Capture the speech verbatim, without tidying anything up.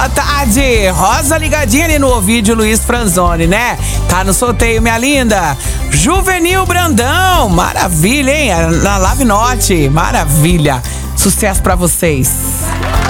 Boa tarde, Rosa ligadinha ali no ouvido, Luiz Franzoni, né? Tá no sorteio, minha linda. Juvenil Brandão, maravilha, hein? Na Lave Norte, maravilha. Sucesso pra vocês.